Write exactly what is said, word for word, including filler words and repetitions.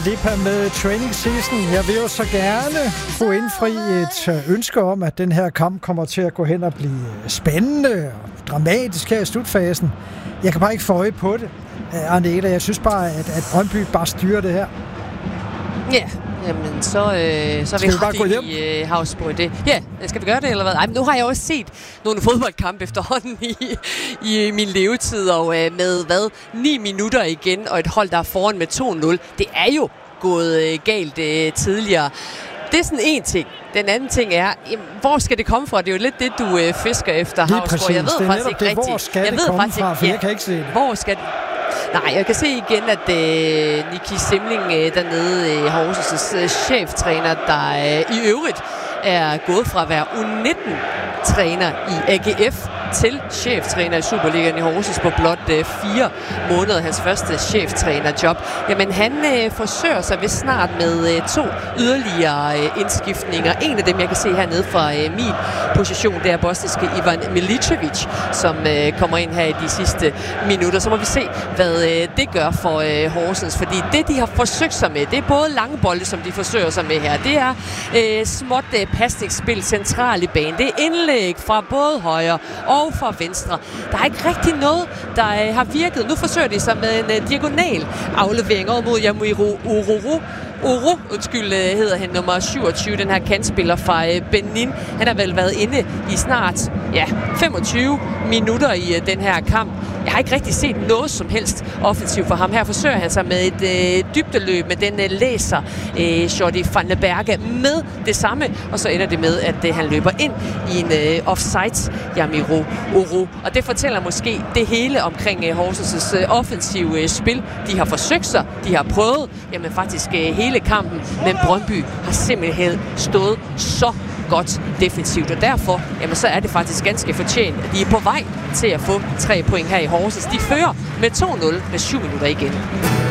Lipa med Training Season. Jeg vil jo så gerne få indfri et ønske om, at den her kamp kommer til at gå hen og blive spændende og dramatisk her i slutfasen. Jeg kan bare ikke få øje på det, Arnela. Jeg synes bare, at, at Brøndby bare styrer det her. Ja, jamen så, øh, så er vi, vi bare gå hjem i øh, havsbrug i det. Ja, skal vi gøre det, eller hvad? Ej, men nu har jeg også set nogle fodboldkampe efterhånden i, i min levetid, og øh, med hvad? ni minutter igen, og et hold, der er foran med to nul. Det er jo gået øh, galt øh, tidligere. Det er sådan en ting. Den anden ting er, jamen, hvor skal det komme fra? Det er jo lidt det, du øh, fisker efter, Havsbrug. Jeg ved det faktisk ikke det, rigtigt. Hvor skal jeg det ved komme faktisk fra? ikke, For ja, jeg kan ikke se det. Hvor skal det? Nej, jeg kan se igen, at øh, Niki Simling øh, dernede, øh, Horsens' øh, cheftræner, der øh, i øvrigt er gået fra at være U nitten-træner i A G F til cheftræner i Superligaen i Horsens på blot øh, fire måneder, hans første cheftrænerjob. Jamen, han øh, forsøger sig ved snart med øh, to yderligere øh, indskiftninger. En af dem, jeg kan se hernede fra øh, min position, det er bosniske Ivan Milicevic, som øh, kommer ind her i de sidste minutter. Så må vi se, hvad øh, det gør for øh, Horsens, fordi det, de har forsøgt sig med, det er både lange bolde, som de forsøger sig med her. Det er øh, småt øh, pasningsspil centralt i banen. Det er indlæg fra både højre og fra venstre. Der er ikke rigtig noget, der øh, har virket. Nu forsøger de sig med en øh, diagonal aflevering over mod Yamiro Ururu. Oro, undskyld, hedder han, nummer syvogtyve, den her kantspiller fra øh, Benin. Han har vel været inde i snart ja, femogtyve minutter i øh, den her kamp. Jeg har ikke rigtig set noget som helst offensivt for ham. Her forsøger han sig med et øh, dybdeløb med den øh, læser øh, Jordi van den Berge med det samme. Og så ender det med, at øh, han løber ind i en øh, offside, Yamiro Oro. Og det fortæller måske det hele omkring øh, Horsens' øh, offensive øh, spil. De har forsøgt sig, de har prøvet, jamen faktisk øh, hele kampen, men Brøndby har simpelthen stået så godt defensivt, og derfor jamen, så er det faktisk ganske fortjent, at de er på vej til at få tre point her i Horsens. De fører med to nul med syv minutter igen.